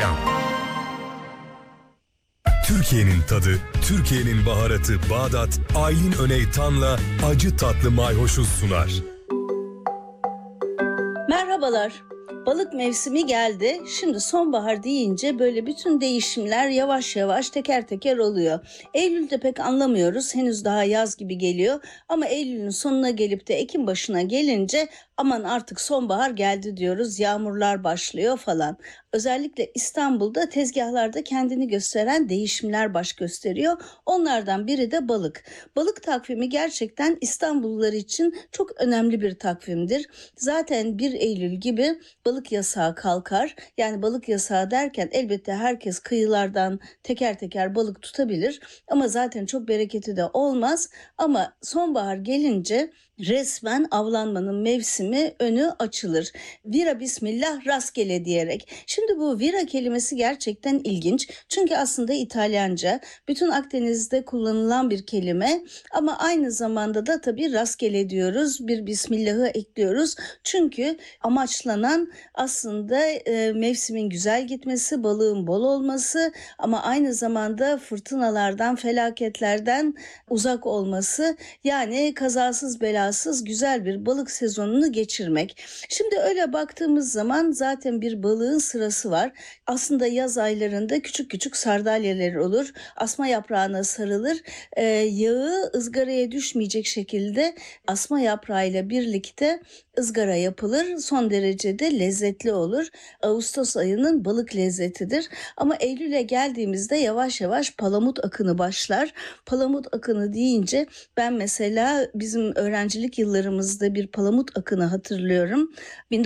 Reklam. Türkiye'nin tadı, Türkiye'nin baharatı Bağdat, Aylin Öneytan'la acı tatlı mayhoşu sunar. Merhabalar. Balık mevsimi geldi. Şimdi sonbahar deyince böyle bütün değişimler yavaş yavaş teker teker oluyor. Eylül'de pek anlamıyoruz. Henüz daha yaz gibi geliyor. Ama Eylül'ün sonuna gelip de Ekim başına gelince aman artık sonbahar geldi diyoruz. Yağmurlar başlıyor falan. Özellikle İstanbul'da tezgahlarda kendini gösteren değişimler baş gösteriyor. Onlardan biri de balık. Balık takvimi gerçekten İstanbullular için çok önemli bir takvimdir. Zaten 1 Eylül gibi balık yasağı kalkar. Yani balık yasağı derken elbette herkes kıyılardan teker teker balık tutabilir. Ama zaten çok bereketi de olmaz. Ama sonbahar gelince resmen avlanmanın mevsimi önü açılır. Vira bismillah rastgele diyerek. Şimdi bu vira kelimesi gerçekten ilginç. Çünkü aslında İtalyanca, bütün Akdeniz'de kullanılan bir kelime ama aynı zamanda da tabii rastgele diyoruz. Bir bismillahı ekliyoruz. Çünkü amaçlanan aslında mevsimin güzel gitmesi, balığın bol olması ama aynı zamanda fırtınalardan, felaketlerden uzak olması. Yani kazasız belasız güzel bir balık sezonunu geçirmek. Şimdi öyle baktığımız zaman zaten bir balığın sırası var. Aslında yaz aylarında küçük küçük sardalyalar olur. Asma yaprağına sarılır. Yağı ızgaraya düşmeyecek şekilde asma yaprağıyla birlikte ızgara yapılır. Son derece de lezzetli olur. Ağustos ayının balık lezzetidir. Ama Eylül'e geldiğimizde yavaş yavaş palamut akını başlar. Palamut akını deyince ben mesela bizim öğrencilik yıllarımızda bir palamut akını hatırlıyorum.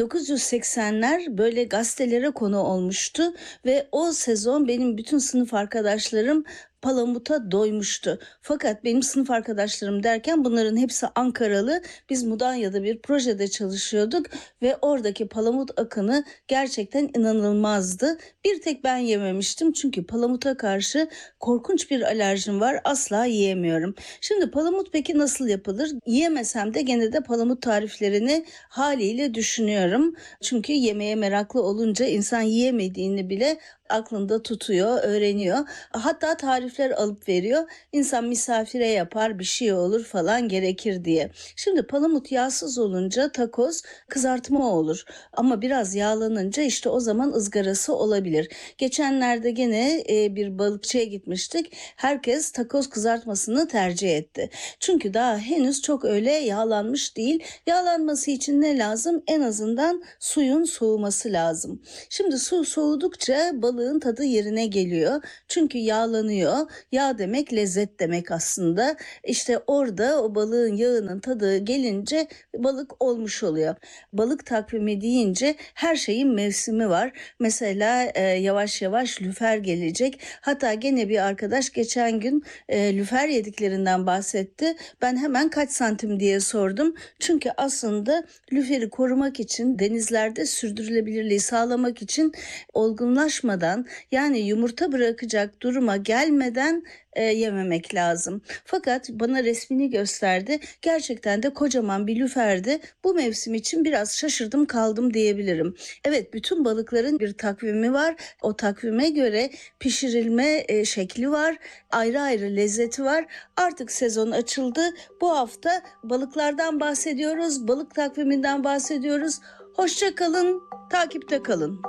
1980'ler böyle gazetelere konu olmuştu ve o sezon benim bütün sınıf arkadaşlarım palamuta doymuştu. Fakat benim sınıf arkadaşlarım derken bunların hepsi Ankaralı. Biz Mudanya'da bir projede çalışıyorduk ve oradaki palamut akını gerçekten inanılmazdı. Bir tek ben yememiştim çünkü palamuta karşı korkunç bir alerjim var. Asla yiyemiyorum. Şimdi palamut peki nasıl yapılır? Yiyemesem de gene de palamut tariflerini haliyle düşünüyorum. Çünkü yemeğe meraklı olunca insan yiyemediğini bile aklında tutuyor, öğreniyor. Hatta tarifler alıp veriyor. İnsan misafire yapar, bir şey olur falan gerekir diye. Şimdi palamut yağsız olunca takoz kızartma olur. Ama biraz yağlanınca işte o zaman ızgarası olabilir. Geçenlerde gene bir balıkçıya gitmiştik. Herkes takoz kızartmasını tercih etti. Çünkü daha henüz çok öyle yağlanmış değil. Yağlanması için ne lazım? En azından suyun soğuması lazım. Şimdi su soğudukça balığın tadı yerine geliyor. Çünkü yağlanıyor. Yağ demek lezzet demek aslında. İşte orada o balığın yağının tadı gelince balık olmuş oluyor. Balık takvimi deyince her şeyin mevsimi var. Mesela yavaş yavaş lüfer gelecek. Hatta gene bir arkadaş geçen gün lüfer yediklerinden bahsetti. Ben hemen kaç santim diye sordum. Çünkü aslında lüferi korumak için denizlerde sürdürülebilirliği sağlamak için olgunlaşmadan yani yumurta bırakacak duruma gelmeden yememek lazım. Fakat bana resmini gösterdi. Gerçekten de kocaman bir lüferdi. Bu mevsim için biraz şaşırdım kaldım diyebilirim. Evet, bütün balıkların bir takvimi var. O takvime göre pişirilme şekli var. Ayrı ayrı lezzeti var. Artık sezon açıldı. Bu hafta balıklardan bahsediyoruz. Balık takviminden bahsediyoruz. Hoşça kalın, takipte kalın.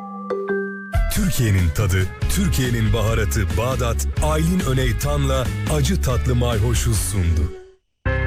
Türkiye'nin tadı, Türkiye'nin baharatı Bağdat, Aylin Öneytan'la acı tatlı mayhoşu sundu.